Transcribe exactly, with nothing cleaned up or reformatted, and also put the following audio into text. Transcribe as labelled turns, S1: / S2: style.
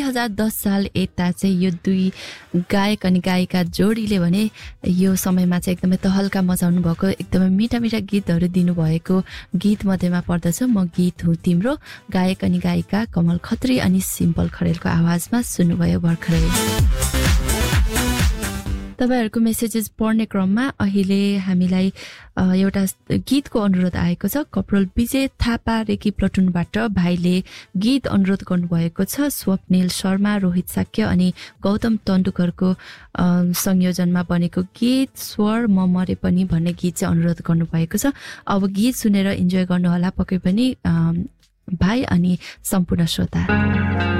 S1: हजार दस साल यता चाहिँ यो दुई गायक अनि गायिका जोडीले भने यो समयमा चाहिँ एकदमै तहल्का मचाउनु भएको एकदमै मिठा मिठा गीतहरू दिनुभएको गीत मध्येमा पर्दछ म गीत हुँ तिम्रो। गायक अनि गायिका कमल खत्री अनि सिम्पल खरेलको आवाजमा सुन्नुभयो भर्खरै। तपाईहरुको मेसेजेस पढ्ने क्रममा अहिले हामीलाई एउटा गीतको अनुरोध आएको छ। कप्रोल विजय थापा रेकी प्लटुनबाट भाइले गीत अनुरोध गर्नुभएको छ। स्वप्निल शर्मा, रोहित साक्य अनि गौतम तन्दुकरको संयोजनमा बनेको गीत स्वर म मरे पनि भन्ने गीत चाहिँ अनुरोध गर्नुभएको छ। अब गीत सुनेर इन्जोय गर्नुहोला पक्कै पनि भाइ अनि सम्पूर्ण श्रोता।